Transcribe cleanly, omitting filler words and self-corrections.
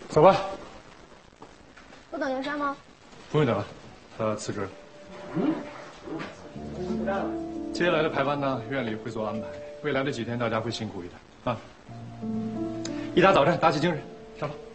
走吧。 不等云山吗？ 不用等了，他辞职了。接下来的排班呢，院里会做安排。未来的几天大家会辛苦一点啊。一打早晨，打起精神，上吧。